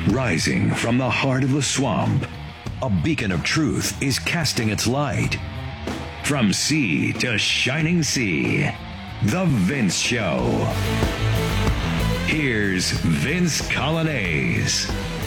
Rising from the heart of the swamp, a beacon of truth is casting its light. From sea to shining sea, The Vince Show. Here's Vince Coglianese.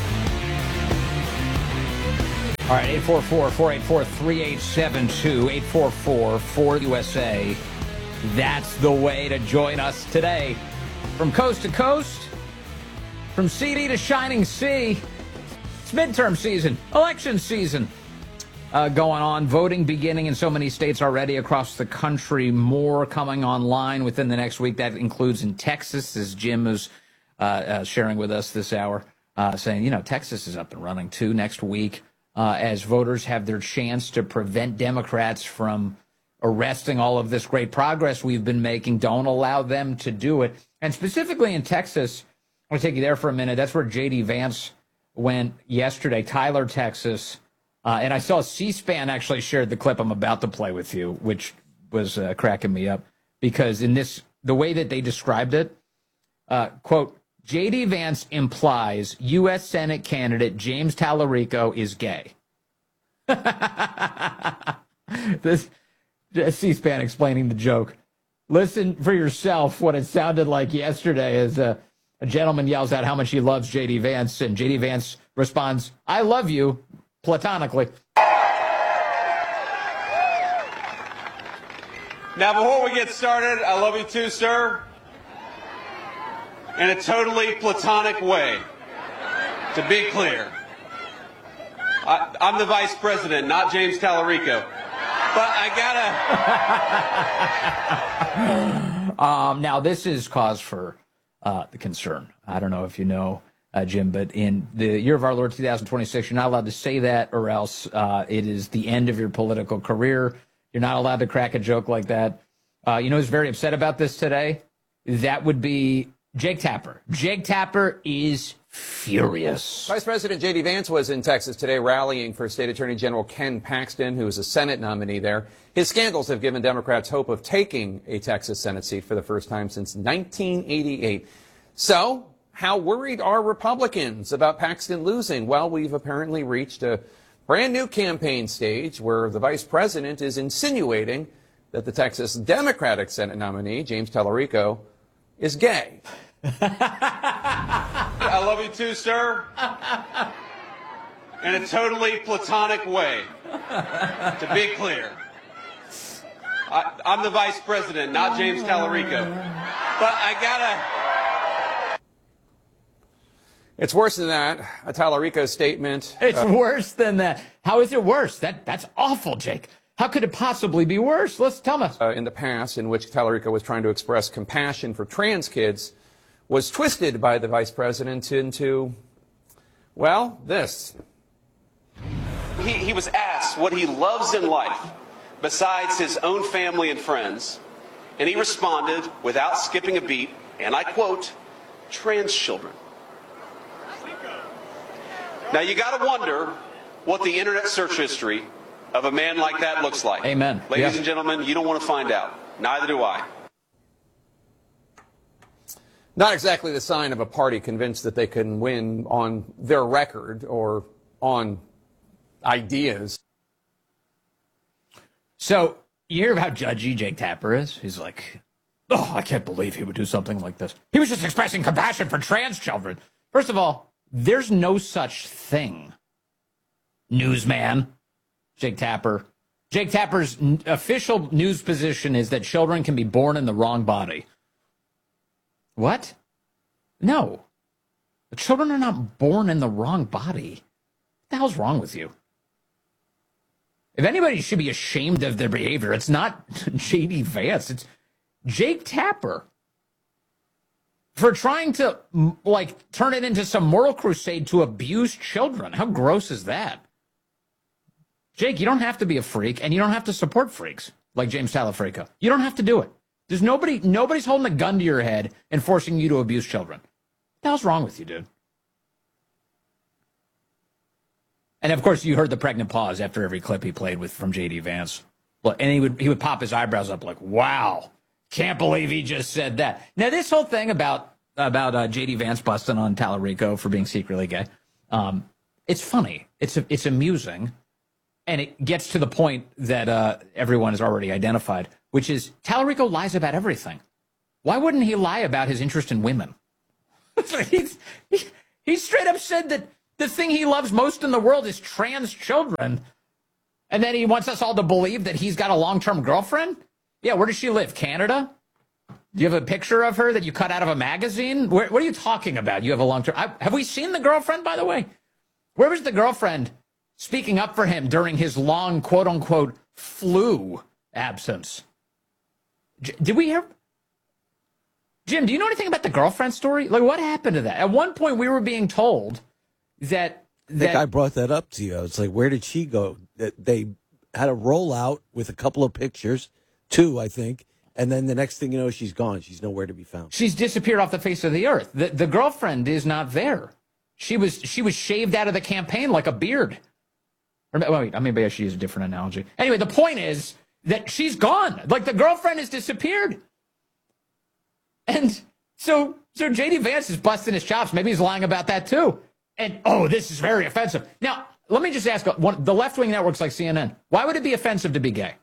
All right, 844-484-3872, 844-4USA. That's the way to join us today. From coast to coast, from CD to shining sea, it's midterm season, election season going on. Voting beginning in so many states already across the country. More coming online within the next week. That includes in Texas, as Jim is sharing with us this hour, saying, Texas is up and running too next week as voters have their chance to prevent Democrats from arresting all of this great progress we've been making. Don't allow them to do it. And specifically in Texas, I'm going to take you there for a minute. That's where J.D. Vance went yesterday, Tyler, Texas. And I saw C-SPAN actually shared the clip I'm about to play with you, which was cracking me up. Because in this, the way that they described it, quote, J.D. Vance implies U.S. Senate candidate James Tallarico is gay. This C-SPAN explaining the joke. Listen for yourself what it sounded like yesterday as a gentleman yells out how much he loves J.D. Vance, and J.D. Vance responds, I love you, platonically. Now, before we get started, I love you too, sir, in a totally platonic way, to be clear. I'm the vice president, not James Tallarico. But I gotta... Now, this is cause for the concern. I don't know if you know, Jim, but in the year of our Lord 2026, you're not allowed to say that, or else it is the end of your political career. You're not allowed to crack a joke like that. Who's very upset about this today? That would be Jake Tapper. Jake Tapper is furious. Vice President J.D. Vance was in Texas today rallying for State Attorney General Ken Paxton, who is a Senate nominee there. His scandals have given Democrats hope of taking a Texas Senate seat for the first time since 1988. So, how worried are Republicans about Paxton losing? Well, we've apparently reached a brand new campaign stage where the vice president is insinuating that the Texas Democratic Senate nominee, James Tallarico, is gay. I love you too, sir, in a totally platonic way, to be clear. I'm the vice president, not James Tallarico. But I gotta... It's worse than that. A Tallarico statement. It's worse than that. How is it worse? That's awful, Jake. How could it possibly be worse? Tell me. In the past, in which Tallarico was trying to express compassion for trans kids, was twisted by the vice president into, well, this. He was asked what he loves in life besides his own family and friends, and he responded without skipping a beat, and I quote, trans children. Now you got to wonder what the internet search history of a man like that looks like. Amen. Ladies and gentlemen, you don't want to find out. Neither do I. Not exactly the sign of a party convinced that they can win on their record or on ideas. So, you hear how judgy Jake Tapper is? He's like, oh, I can't believe he would do something like this. He was just expressing compassion for trans children. First of all, there's no such thing. Newsman, Jake Tapper. Jake Tapper's official news position is that children can be born in the wrong body. What? No. The children are not born in the wrong body. What the hell's wrong with you? If anybody should be ashamed of their behavior, it's not J.D. Vance. It's Jake Tapper. For trying to, turn it into some moral crusade to abuse children. How gross is that? Jake, you don't have to be a freak, and you don't have to support freaks like James Tallarico. You don't have to do it. There's nobody's holding a gun to your head and forcing you to abuse children. What the hell's wrong with you, dude? And of course, you heard the pregnant pause after every clip he played from J.D. Vance. And he would pop his eyebrows up like, wow, can't believe he just said that. Now, this whole thing about J.D. Vance busting on Tallarico for being secretly gay, It's funny. It's amusing. And it gets to the point that everyone has already identified, which is Tallarico lies about everything. Why wouldn't he lie about his interest in women? He straight up said that the thing he loves most in the world is trans children. And then he wants us all to believe that he's got a long-term girlfriend? Yeah, where does she live? Canada? Do you have a picture of her that you cut out of a magazine? What are you talking about? You have a long-term... Have we seen the girlfriend, by the way? Where was the girlfriend speaking up for him during his long, quote-unquote, flu absence? Did we hear... Jim, do you know anything about the girlfriend story? Like, what happened to that? At one point, we were being told that... I think I brought that up to you. It's like, where did she go? They had a rollout with a couple of pictures, 2, I think, and then the next thing you know, she's gone. She's nowhere to be found. She's disappeared off the face of the earth. The girlfriend is not there. She was shaved out of the campaign like a beard. Or, wait, I mean, maybe I should use a different analogy. Anyway, the point is that she's gone. Like, the girlfriend has disappeared. And so J.D. Vance is busting his chops. Maybe he's lying about that, too. And, this is very offensive. Now, let me just ask, the left-wing networks like CNN, why would it be offensive to be gay?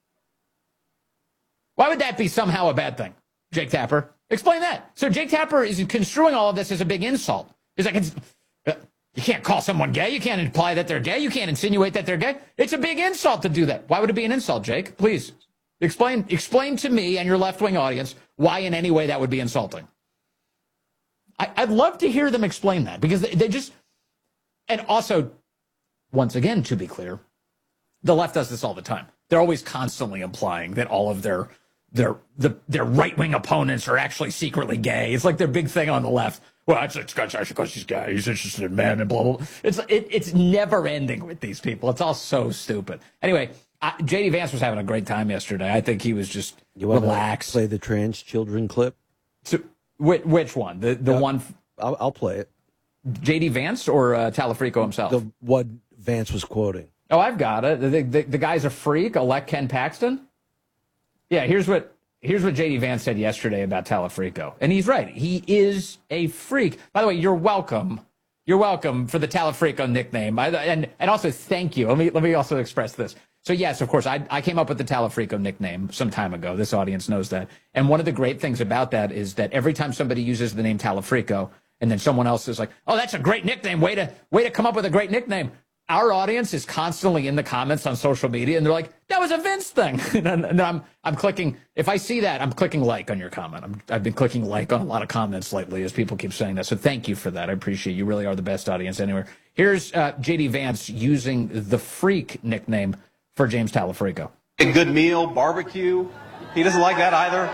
Why would that be somehow a bad thing? Jake Tapper, explain that. So Jake Tapper is construing all of this as a big insult. He's like, you can't call someone gay. You can't imply that they're gay. You can't insinuate that they're gay. It's a big insult to do that. Why would it be an insult, Jake? Please, explain to me and your left-wing audience why in any way that would be insulting. I'd love to hear them explain that, because they just... And also, once again, to be clear, the left does this all the time. They're always constantly implying that all of their right-wing opponents are actually secretly gay. It's like their big thing on the left. Well, it's because she's gay. He's interested in men and blah, blah, blah. It's never ending with these people. It's all so stupid. Anyway, J.D. Vance was having a great time yesterday. I think he was just relaxed. Play the trans children clip? So, which one? The one... I'll play it. J.D. Vance or Tallarico himself? The what Vance was quoting. Oh, I've got it. The guy's a freak, elect Ken Paxton. Yeah, here's what J.D. Vance said yesterday about Tallarico. And he's right. He is a freak. By the way, you're welcome. You're welcome for the Tallarico nickname. And also, thank you. Let me also express this. So, yes, of course, I came up with the Tallarico nickname some time ago. This audience knows that. And one of the great things about that is that every time somebody uses the name Tallarico, and then someone else is like, oh, that's a great nickname. Way to come up with a great nickname. Our audience is constantly in the comments on social media, and they're like, that was a Vince thing. and I'm clicking. If I see that, I'm clicking like on your comment. I've been clicking like on a lot of comments lately as people keep saying that. So thank you for that. I appreciate it. You really are the best audience anywhere. Here's J.D. Vance using the freak nickname for James Tallarico. A good meal, barbecue. He doesn't like that either.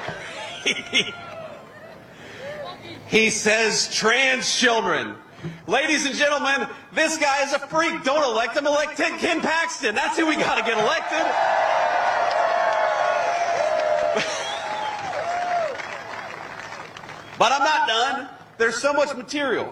He says trans children. Ladies and gentlemen, this guy is a freak. Don't elect him. Elect Ken Paxton. That's who we got to get elected. But I'm not done. There's so much material.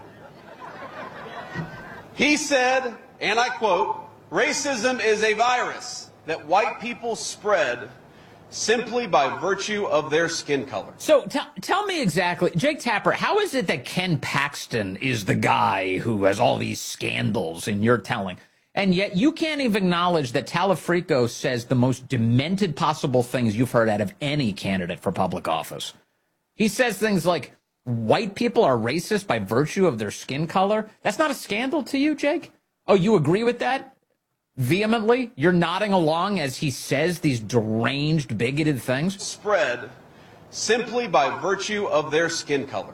He said, and I quote, racism is a virus that white people spread simply by virtue of their skin color. So tell me exactly, Jake Tapper, how is it that Ken Paxton is the guy who has all these scandals in your telling, and yet you can't even acknowledge that Tallarico says the most demented possible things you've heard out of any candidate for public office? He says things like, white people are racist by virtue of their skin color. That's not a scandal to you, Jake? Oh, you agree with that? Vehemently? You're nodding along as he says these deranged, bigoted things? Spread simply by virtue of their skin color.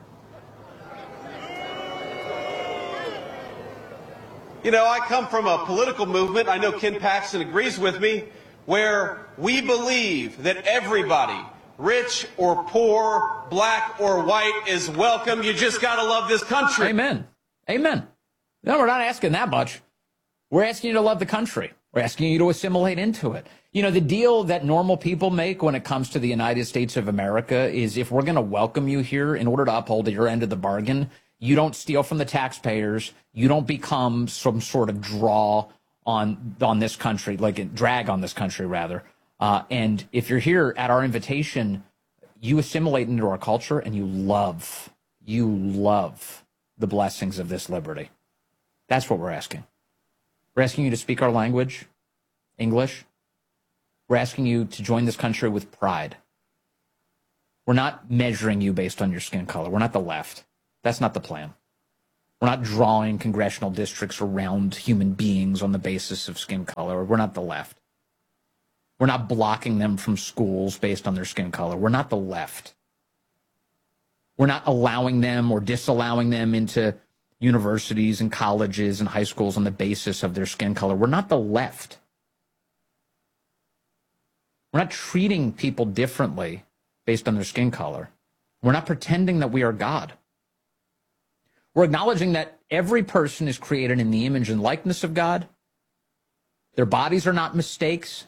You know, I come from a political movement, I know Ken Paxton agrees with me, where we believe that everybody, rich or poor, black or white, is welcome. You just got to love this country. Amen. Amen. No, we're not asking that much. We're asking you to love the country. We're asking you to assimilate into it. You know, the deal that normal people make when it comes to the United States of America is if we're going to welcome you here in order to uphold your end of the bargain, you don't steal from the taxpayers. You don't become some sort of draw on this country, like a drag on this country, rather. And if you're here at our invitation, you assimilate into our culture and you love the blessings of this liberty. That's what we're asking. We're asking you to speak our language, English. We're asking you to join this country with pride. We're not measuring you based on your skin color. We're not the left. That's not the plan. We're not drawing congressional districts around human beings on the basis of skin color. We're not the left. We're not blocking them from schools based on their skin color. We're not the left. We're not allowing them or disallowing them into universities and colleges and high schools on the basis of their skin color. We're not the left. We're not treating people differently based on their skin color. We're not pretending that we are God. We're acknowledging that every person is created in the image and likeness of God. Their bodies are not mistakes.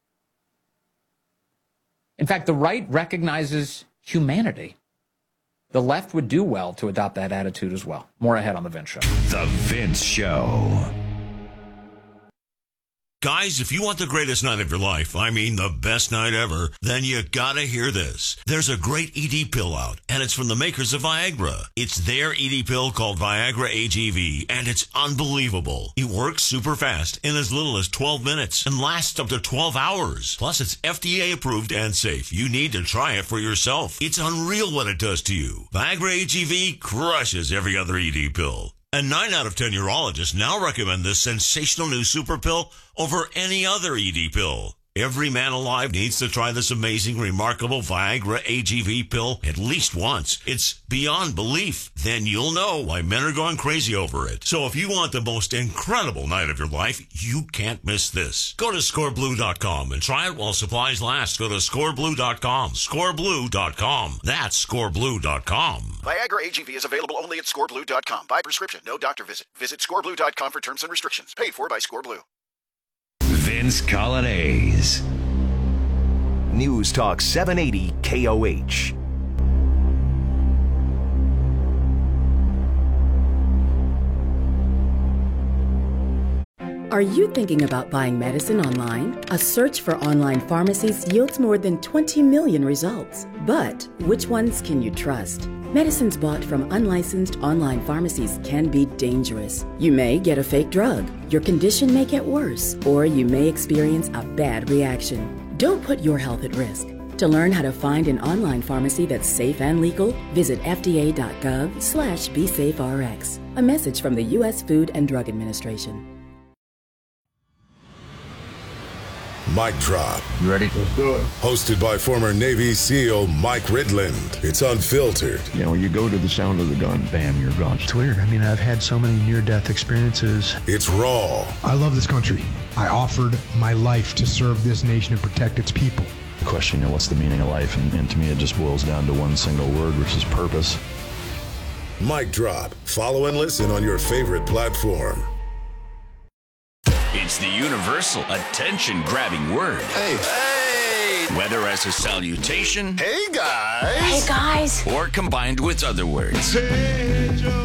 In fact, the right recognizes humanity. The left would do well to adopt that attitude as well. More ahead on The Vince Show. The Vince Show. Guys, if you want the greatest night of your life, I mean the best night ever, then you gotta hear this. There's a great ED pill out, and it's from the makers of Viagra. It's their ED pill called Viagra AGV, and it's unbelievable. It works super fast in as little as 12 minutes and lasts up to 12 hours. Plus, it's FDA approved and safe. You need to try it for yourself. It's unreal what it does to you. Viagra AGV crushes every other ED pill. And 9 out of 10 urologists now recommend this sensational new super pill over any other ED pill. Every man alive needs to try this amazing, remarkable Viagra AGV pill at least once. It's beyond belief. Then you'll know why men are going crazy over it. So if you want the most incredible night of your life, you can't miss this. Go to scoreblue.com and try it while supplies last. Go to scoreblue.com. Scoreblue.com. That's scoreblue.com. Viagra AGV is available only at scoreblue.com. By prescription, no doctor visit. Visit scoreblue.com for terms and restrictions. Paid for by Scoreblue. Vince Colonnese. News Talk 780 KOH. Are you thinking about buying medicine online? A search for online pharmacies yields more than 20 million results. But which ones can you trust? Medicines bought from unlicensed online pharmacies can be dangerous. You may get a fake drug, your condition may get worse, or you may experience a bad reaction. Don't put your health at risk. To learn how to find an online pharmacy that's safe and legal, visit fda.gov/BeSafeRx. A message from the U.S. Food and Drug Administration. Mic Drop. You ready? Let's do it. Hosted by former Navy SEAL Mike Ridland. It's unfiltered. You know, you go to the sound of the gun, bam, you're gone. It's weird. I mean, I've had so many near-death experiences. It's raw. I love this country. I offered my life to serve this nation and protect its people. The question, you know, what's the meaning of life? And to me, it just boils down to one single word, which is purpose. Mic Drop. Follow and listen on your favorite platform. It's the universal attention-grabbing word. Hey. Hey. Whether as a salutation. Hey, guys. Hey, guys. Or combined with other words. Hey, Joe.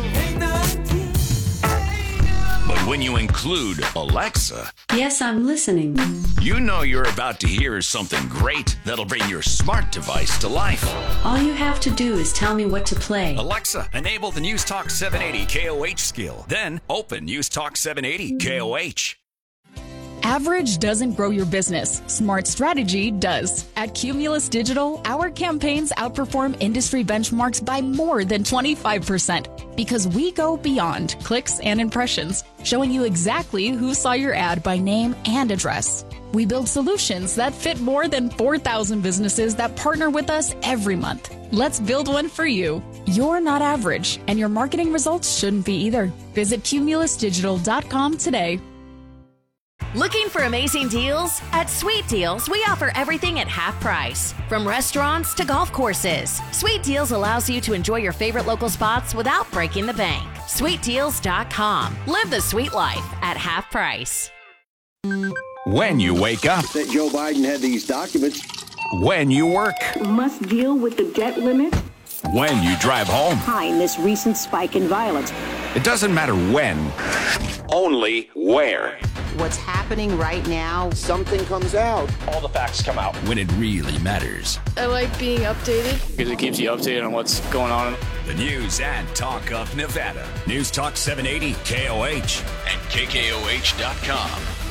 But when you include Alexa. Yes, I'm listening. You know you're about to hear something great that'll bring your smart device to life. All you have to do is tell me what to play. Alexa, enable the News Talk 780 KOH skill. Then open News Talk 780 KOH. Average doesn't grow your business. Smart strategy does. At Cumulus Digital, our campaigns outperform industry benchmarks by more than 25% because we go beyond clicks and impressions, showing you exactly who saw your ad by name and address. We build solutions that fit more than 4,000 businesses that partner with us every month. Let's build one for you. You're not average, and your marketing results shouldn't be either. Visit cumulusdigital.com today. Looking for amazing deals? At Sweet Deals, we offer everything at half price. From restaurants to golf courses, Sweet Deals allows you to enjoy your favorite local spots without breaking the bank. SweetDeals.com. Live the sweet life at half price. When you wake up. That Joe Biden had these documents. When you work. Must deal with the debt limit. When you drive home. Behind this recent spike in violence. It doesn't matter when, only where. what's happening right now. Something comes out. All the facts come out. When it really matters. I like being updated. Because it keeps you updated on what's going on. The news and talk of Nevada. News Talk 780 KOH and KKOH.com.